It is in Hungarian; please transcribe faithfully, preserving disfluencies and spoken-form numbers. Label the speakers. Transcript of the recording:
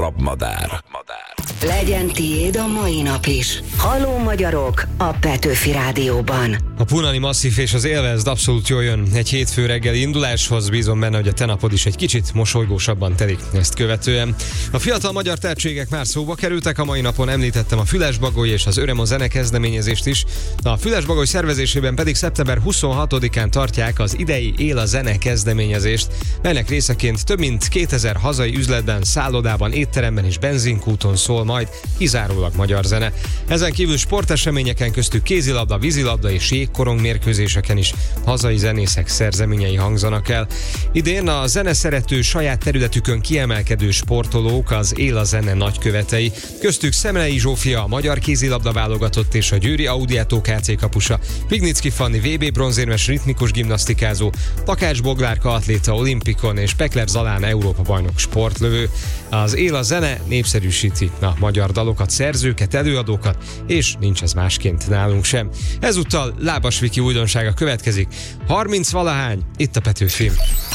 Speaker 1: Rabmadár.
Speaker 2: Legyen tiéd a mai nap is. Halló magyarok a Petőfi Rádióban.
Speaker 3: A Punani Masszív és az Élvezd abszolút jól jön egy hétfő reggeli induláshoz. Bízom benne, hogy a te napod is egy kicsit mosolygósabban telik ezt követően. A fiatal magyar tehetségek már szóba kerültek. A mai napon említettem a Füles-Bagoly és az Öröm a zene kezdeményezést is. A Füles-Bagoly szervezésében pedig szeptember huszonhatodikán tartják az idei Él a zene kezdeményezést, melynek részeként több mint kétezer hazai üzletben, szállodában, étteremben és benzinkúton szól majd kizárólag magyar zene. Ezen kívül sporteseményeken, köztük kézilabda, vízilabda és jégkorong mérkőzéseken is hazai zenészek szerzeményei hangzanak el. Idén a zeneszerető, saját területükön kiemelkedő sportolók az Él a zene nagykövetei, köztük Szemlei Zsófia, a magyar kézilabda válogatott és a Győri Audiato ká cé kapusa, Pignicki Fanni vé bé bronzérmes ritmikus gimnasztikázó, Takács Boglárka atléta olimpikon és Pekler Zalán Európa bajnok sportlövő. Az Él a zene népszerűsíti a magyar dalokat, szerzőket, előadókat, és nincs ez másként nálunk sem. Ezúttal Lábas Viki újdonsága következik. harminc valahány, itt a Petőfi.